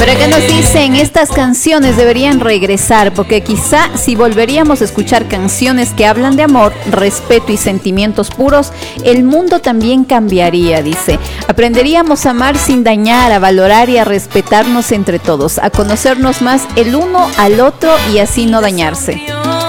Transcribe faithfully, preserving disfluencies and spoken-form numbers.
Pero acá nos dicen, estas canciones deberían regresar, porque quizá si volveríamos a escuchar canciones que hablan de amor, respeto y sentimientos puros, el mundo también cambiaría, dice. Aprenderíamos a amar sin dañar, a valorar y a respetarnos entre todos, a conocernos más el uno al otro y así no dañarse.